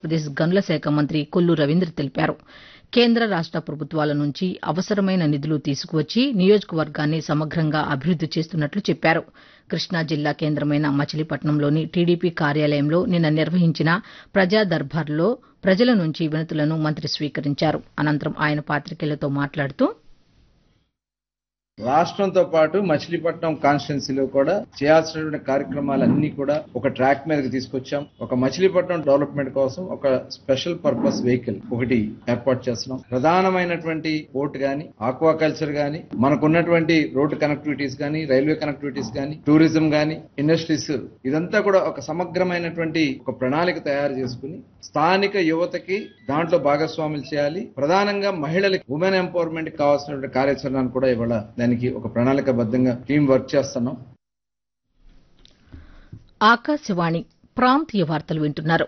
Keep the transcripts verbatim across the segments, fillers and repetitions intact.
ఆంధ్రప్రదేశ్ గనుల శాఖ మంత్రి కొల్లు రవీంద్ర తెలిపారు. కేంద్ర రాష్ట ప్రభుత్వాల నుంచి అవసరమైన నిధులు తీసుకువచ్చి నియోజకవర్గాన్ని సమగ్రంగా అభివృద్ది చేస్తున్నట్లు చెప్పారు. కృష్ణా జిల్లా కేంద్రమైన మచిలీపట్నంలోని టీడీపీ కార్యాలయంలో నిన్న నిర్వహించిన ప్రజా దర్బార్లో ప్రజల నుంచి వినతులను మంత్రి స్వీకరించారు. అనంతరం ఆయన పాతికేయులతో మాట్లాడుతూ రాష్ట్రంతో పాటు మచిలీపట్నం కాన్స్టిట్యున్సీలో కూడా చేయాల్సినటువంటి కార్యక్రమాలన్నీ కూడా ఒక ట్రాక్ మీదకి తీసుకొచ్చాం. ఒక మచిలీపట్నం డెవలప్మెంట్ కోసం ఒక స్పెషల్ పర్పస్ వెహికల్ ఒకటి ఏర్పాటు చేస్తున్నాం. ప్రధానమైనటువంటి పోర్ట్ గాని, ఆక్వాకల్చర్ గాని, మనకున్నటువంటి రోడ్డు కనెక్టివిటీస్ గాని, రైల్వే కనెక్టివిటీస్ గాని, టూరిజం గాని, ఇండస్ట్రీస్, ఇదంతా కూడా ఒక సమగ్రమైనటువంటి ఒక ప్రణాళిక తయారు చేసుకుని స్థానిక యువతకి దాంట్లో భాగస్వాములు చేయాలి. ప్రధానంగా మహిళలకి ఉమెన్ ఎంపవర్మెంట్ కావాల్సినటువంటి కార్యాచరణను కూడా ఇవాళ దానికి ఒక ప్రణాళికబద్దంగా టీం వర్క్ చేస్తున్నాం. ఆకాశవాణి ప్రాంతీయ వార్తలు వింటున్నారు.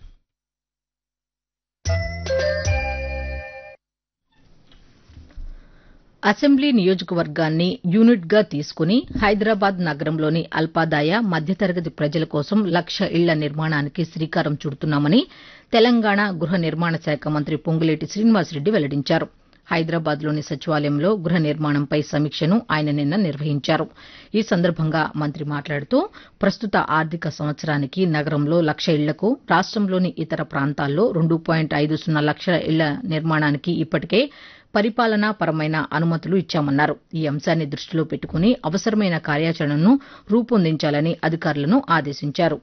అసెంబ్లీ నియోజకవర్గాన్ని యూనిట్గా తీసుకుని హైదరాబాద్ నగరంలోని అల్పాదాయ మధ్యతరగతి ప్రజల కోసం లక్ష ఇళ్ల నిర్మాణానికి శ్రీకారం చుడుతున్నామని తెలంగాణ గృహ నిర్మాణ శాఖ మంత్రి పొంగులేటి శ్రీనివాసరెడ్డి వెల్లడించారు. హైదరాబాద్లోని సచివాలయంలో గృహ నిర్మాణంపై సమీక్షను ఆయన నిన్న నిర్వహించారు. ఈ సందర్భంగా మంత్రి మాట్లాడుతూ ప్రస్తుత ఆర్థిక సంవత్సరానికి నగరంలో లక్ష ఇళ్లకు, రాష్టంలోని ఇతర ప్రాంతాల్లో రెండు పాయింట్ ఐదు సున్నా లక్షల ఇళ్ల నిర్మాణానికి ఇప్పటికే పరిపాలనా పరమైన అనుమతులు ఇచ్చామన్నారు. ఈ అంశాన్ని దృష్టిలో పెట్టుకుని అవసరమైన కార్యాచరణను రూపొందించాలని అధికారులను ఆదేశించారు.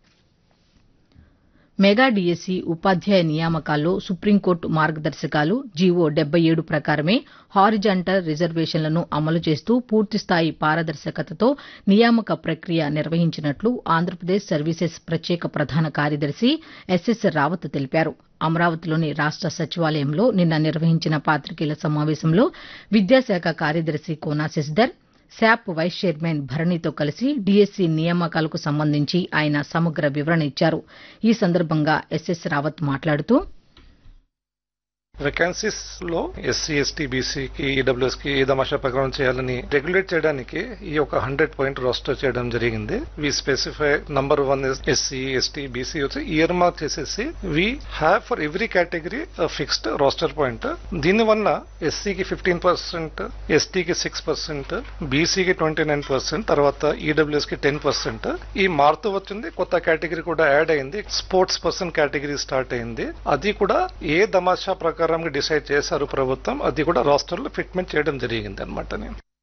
మెగా డీఎస్సీ ఉపాధ్యాయ నియామకాల్లో సుప్రీంకోర్టు మార్గదర్శకాలు జీవో డెబ్బై ఏడు ప్రకారమే హారిజాంటల్ రిజర్వేషన్లను అమలు చేస్తూ పూర్తిస్థాయి పారదర్శకతతో నియామక ప్రక్రియ నిర్వహించినట్లు ఆంధ్రప్రదేశ్ సర్వీసెస్ ప్రత్యేక ప్రధాన కార్యదర్శి ఎస్ఎస్ రావత్ తెలిపారు. అమరావతిలోని రాష్ట సచివాలయంలో నిన్న నిర్వహించిన పాతికేయుల సమావేశంలో విద్యాశాఖ కార్యదర్శి Kona Shashidhar, SAAP vice chairman భరణితో కలిసి డీఎస్సీ నియామకాలకు సంబంధించి ఆయన సమగ్ర వివరణ ఇచ్చారు. ఈ సందర్భంగా ఎస్ఎస్ రావత్ మాట్లాడుతూ వేకెన్సీస్ లో ఎస్సీ ఎస్టీ బీసీకి ఈడబ్ల్యూఎస్ కి ఏ దమాషా ప్రకారం చేయాలని రెగ్యులేట్ చేయడానికి ఈ ఒక హండ్రెడ్ పాయింట్ రోస్టర్ చేయడం జరిగింది. వి specify number one SC ST BC వచ్చి ఇయర్ మార్క్ చేసేసి we have for every category fixed roster point. దీని వల్ల ఎస్సీకి ఫిఫ్టీన్ పర్సెంట్, ఎస్టీకి సిక్స్ పర్సెంట్, బీసీకి ట్వంటీ నైన్ పర్సెంట్, తర్వాత ఈడబ్ల్యూఎస్ కి టెన్ పర్సెంట్ ఈ మారుతూ వచ్చింది. కొత్త కేటగిరీ కూడా యాడ్ అయింది. స్పోర్ట్స్ పర్సన్ కేటగిరీ స్టార్ట్ అయింది. అది కూడా ఏ దమాషా ప్రకారం డిసైడ్ చేశారు ప్రభుత్వం, అది కూడా రాష్ట్రంలో ఫిట్మెంట్ చేయడం జరిగింది అనమాట.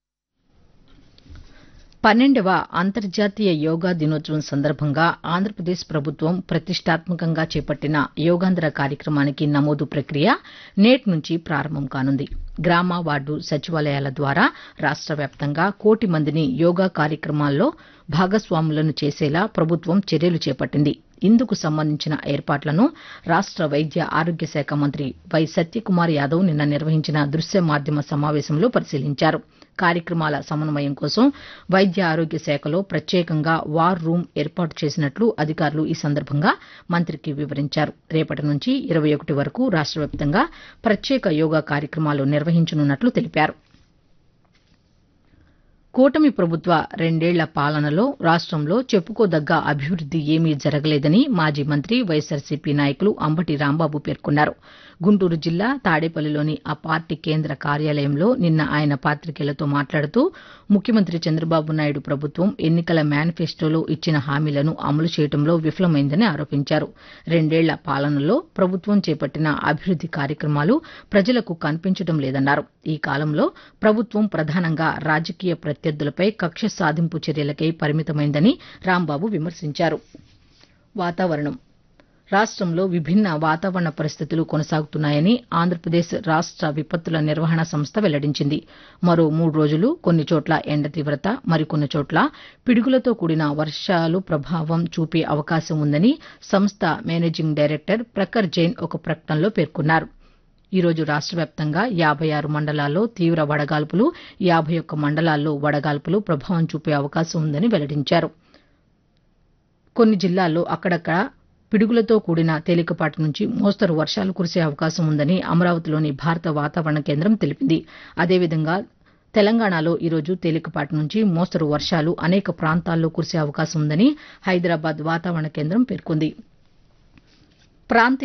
పన్నెండవ అంతర్జాతీయ యోగా దినోత్సవం సందర్భంగా ఆంధ్రప్రదేశ్ ప్రభుత్వం ప్రతిష్టాత్మకంగా చేపట్టిన యోగాంధ్ర కార్యక్రమానికి నమోదు ప్రక్రియ నేటి నుంచి ప్రారంభం కానుంది. గ్రామ, వార్డు సచివాలయాల ద్వారా రాష్ట వ్యాప్తంగా కోటి మందిని యోగా కార్యక్రమాల్లో భాగస్వాములను చేసేలా ప్రభుత్వం చర్యలు చేపట్టింది. ఇందుకు సంబంధించిన ఏర్పాట్లను రాష్ట వైద్య ఆరోగ్య శాఖ మంత్రి వై సత్యకుమార్ యాదవ్ నిన్న నిర్వహించిన దృశ్య మాధ్యమ సమావేశంలో పరిశీలించారు. కార్యక్రమాల సమన్వయం కోసం వైద్య ఆరోగ్య శాఖలో ప్రత్యేకంగా వార్ రూమ్ ఏర్పాటు చేసినట్లు అధికారులు ఈ సందర్భంగా మంత్రికి వివరించారు. రేపటి నుంచి ఇరవై ఒకటి వరకు రాష్ట వ్యాప్తంగా ప్రత్యేక యోగా కార్యక్రమాలు నిర్వహించనున్నట్లు తెలిపారు. కూటమి ప్రభుత్వ రెండేళ్ల పాలనలో రాష్టంలో చెప్పుకోదగ్గ అభివృద్ది ఏమీ జరగలేదని మాజీ మంత్రి వైఎస్సార్సీపీ నాయకులు అంబటి రాంబాబు పేర్కొన్నారు. గుంటూరు జిల్లా తాడేపల్లిలోని ఆ పార్టీ కేంద్ర కార్యాలయంలో నిన్న ఆయన పాతికేయులతో మాట్లాడుతూ ముఖ్యమంత్రి చంద్రబాబు నాయుడు ప్రభుత్వం ఎన్నికల మేనిఫెస్టోలో ఇచ్చిన హామీలను అమలు చేయడంలో విఫలమైందని ఆరోపించారు. రెండేళ్ల పాలనలో ప్రభుత్వం చేపట్టిన అభివృద్ది కార్యక్రమాలు ప్రజలకు కనిపించడం లేదన్నారు. ఈ కాలంలో ప్రభుత్వం ప్రధానంగా రాజకీయ ప్రత్యర్థులపై కక్ష సాధింపు చర్యలకై పరిమితమైందని రాంబాబు విమర్శించారు. వాతావరణం రాష్టంలో విభిన్న వాతావరణ పరిస్థితులు కొనసాగుతున్నాయని ఆంధ్రప్రదేశ్ రాష్ట విపత్తుల నిర్వహణ సంస్థ వెల్లడించింది. మరో మూడు రోజులు కొన్ని చోట్ల ఎండ తీవ్రత, మరికొన్ని చోట్ల పిడుగులతో కూడిన వర్షాలు ప్రభావం చూపే అవకాశం ఉందని సంస్థ మేనేజింగ్ డైరెక్టర్ ప్రఖర్ జైన్ ఒక ప్రకటనలో పేర్కొన్నారు. ఈ రోజు రాష్ట వ్యాప్తంగా యాబై ఆరు మండలాల్లో తీవ్ర వడగాల్పులు, యాబై ఒక్క మండలాల్లో వడగాల్పులు ప్రభావం చూపే అవకాశం ఉందని వెల్లడించారు. కొన్ని జిల్లాల్లో అక్కడక్కడ పిడుగులతో కూడిన తేలికపాటి నుంచి మోస్తరు వర్షాలు కురిసే అవకాశం ఉందని అమరావతిలోని భారత వాతావరణ కేంద్రం తెలిపింది. అదేవిధంగా తెలంగాణలో ఈరోజు తేలికపాటి నుంచి మోస్తరు వర్షాలు అనేక ప్రాంతాల్లో కురిసే అవకాశం ఉందని హైదరాబాద్ వాతావరణ కేంద్రం పేర్కొంది. ప్రాంతీయ